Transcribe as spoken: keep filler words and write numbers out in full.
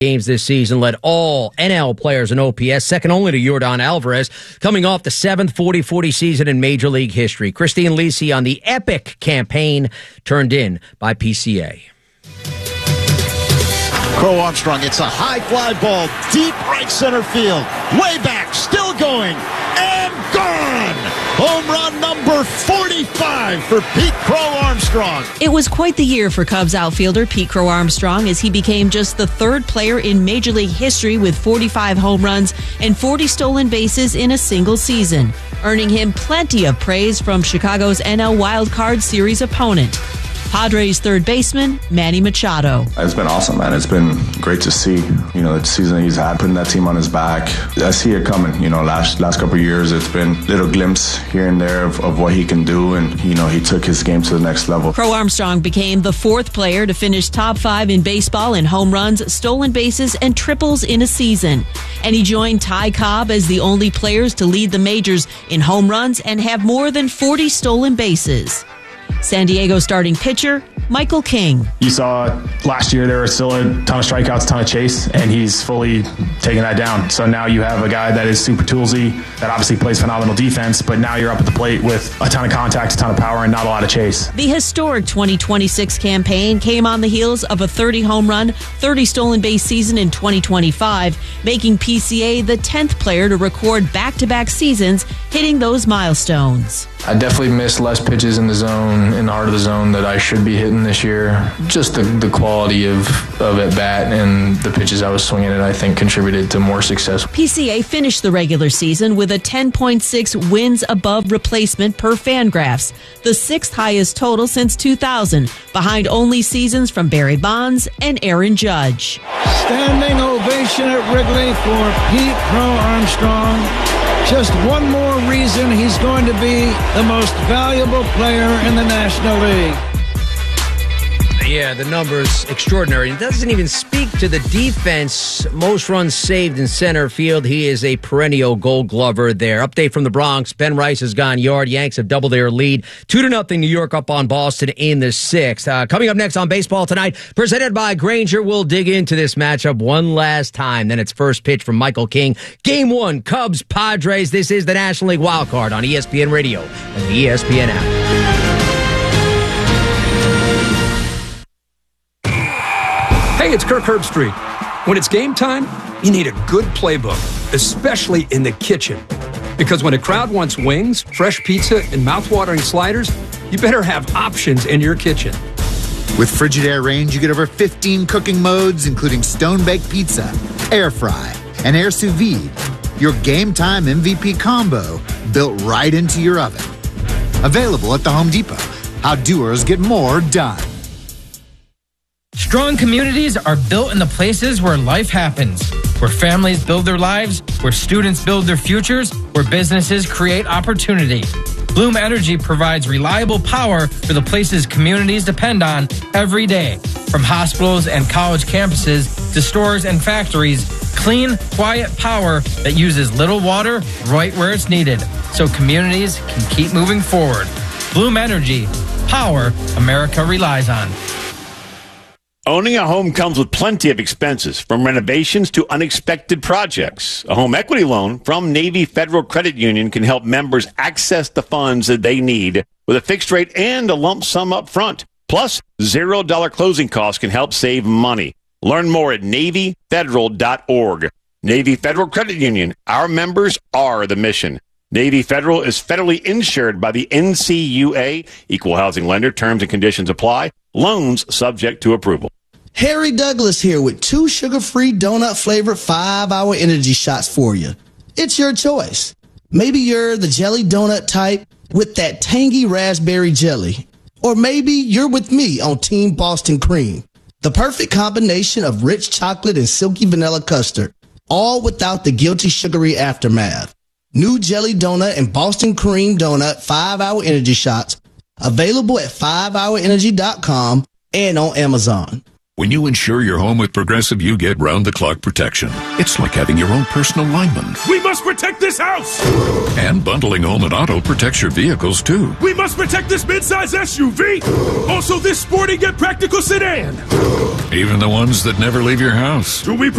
games this season, led all N L players in O P S, second only to Yordan Alvarez, coming off the seventh forty forty season in Major League history. Christine Lisi on the epic campaign turned in by P C A. Crow Armstrong, it's a high fly ball, deep right center field, way back, still going, and gone! Home run number forty-five for Pete Crow Armstrong. It was quite the year for Cubs outfielder Pete Crow Armstrong, as he became just the third player in Major League history with forty-five home runs and forty stolen bases in a single season, earning him plenty of praise from Chicago's N L Wild Card Series opponent, Padres third baseman Manny Machado. It's been awesome, man. It's been great to see, you know, the season he's had, putting that team on his back. I see it coming, you know, last last couple of years. It's been little glimpse here and there of, of what he can do, and, you know, he took his game to the next level. Crow Armstrong became the fourth player to finish top five in baseball in home runs, stolen bases, and triples in a season. And he joined Ty Cobb as the only players to lead the majors in home runs and have more than forty stolen bases. San Diego starting pitcher Michael King. You saw last year there was still a ton of strikeouts, a ton of chase, and he's fully taken that down. So now you have a guy that is super toolsy, that obviously plays phenomenal defense, but now you're up at the plate with a ton of contact, a ton of power, and not a lot of chase. The historic twenty twenty-six campaign came on the heels of a thirty home run, thirty stolen base season in twenty twenty-five, making P C A the tenth player to record back-to-back seasons hitting those milestones. I definitely missed less pitches in the zone, in the heart of the zone, that I should be hitting this year. Just the, the quality of, of at bat and the pitches I was swinging at, I think, contributed to more success. P C A finished the regular season with a ten point six wins above replacement per Fangraphs, the sixth highest total since two thousand, behind only seasons from Barry Bonds and Aaron Judge. Standing ovation at Wrigley for Pete Crow Armstrong. Just one more reason he's going to be the most valuable player in the National League. Yeah, the numbers extraordinary. It doesn't even speak to the defense. Most runs saved in center field. He is a perennial Gold Glover there. Update from the Bronx. Ben Rice has gone yard. Yanks have doubled their lead. Two to nothing. New York up on Boston in the sixth. Uh, coming up next on Baseball Tonight, presented by Grainger. We'll dig into this matchup one last time. Then it's first pitch from Michael King. Game one, Cubs Padres. This is the National League Wild Card on E S P N Radio and the E S P N app. Hey, it's Kirk Herbstreit. When it's game time, you need a good playbook, especially in the kitchen. Because when a crowd wants wings, fresh pizza, and mouthwatering sliders, you better have options in your kitchen. With Frigidaire Range, you get over fifteen cooking modes, including stone-baked pizza, air fry, and air sous vide. Your game time M V P combo built right into your oven. Available at the Home Depot. How doers get more done. Strong communities are built in the places where life happens, where families build their lives, where students build their futures, where businesses create opportunity. Bloom Energy provides reliable power for the places communities depend on every day. From hospitals and college campuses to stores and factories, clean, quiet power that uses little water right where it's needed, so communities can keep moving forward. Bloom Energy, power America relies on. Owning a home comes with plenty of expenses, from renovations to unexpected projects. A home equity loan from Navy Federal Credit Union can help members access the funds that they need with a fixed rate and a lump sum up front. Plus, zero dollar closing costs can help save money. Learn more at Navy Federal dot org. Navy Federal Credit Union. Our members are the mission. Navy Federal is federally insured by the N C U A. Equal housing lender. Terms and conditions apply. Loans subject to approval. Harry Douglas here with two sugar-free donut-flavored five-hour energy shots for you. It's your choice. Maybe you're the jelly donut type with that tangy raspberry jelly. Or maybe you're with me on Team Boston Cream. The perfect combination of rich chocolate and silky vanilla custard, all without the guilty sugary aftermath. New jelly donut and Boston Cream donut five-hour energy shots available at five hour energy dot com and on Amazon. When you insure your home with Progressive, you get round-the-clock protection. It's like having your own personal lineman. We must protect this house! And bundling home and auto protects your vehicles, too. We must protect this midsize S U V! Also this sporty yet practical sedan! Even the ones that never leave your house. Do we